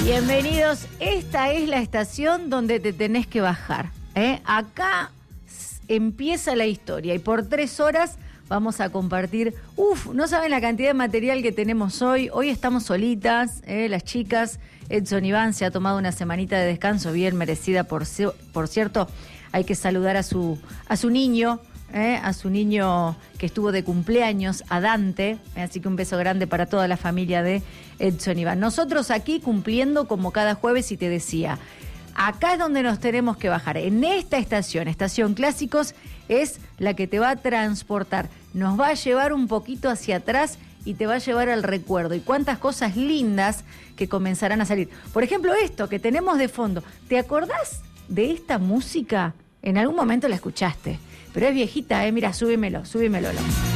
Bienvenidos, esta es la estación donde te tenés que bajar. Acá empieza la historia y por 3 horas vamos a compartir. No saben la cantidad de material que tenemos hoy. Hoy estamos solitas, las chicas. Edson Iván se ha tomado una semanita de descanso bien merecida, por cierto. Hay que saludar a su niño. A su niño que estuvo de cumpleaños, a Dante, así que un beso grande para toda la familia de Edson Iván. Nosotros aquí cumpliendo como cada jueves, y te decía, acá es donde nos tenemos que bajar, en esta estación Clásicos, es la que te va a transportar, nos va a llevar un poquito hacia atrás y te va a llevar al recuerdo, y cuántas cosas lindas que comenzarán a salir. Por ejemplo, esto que tenemos de fondo, ¿te acordás de esta música? En algún momento la escuchaste, pero es viejita, mira, súbemelo.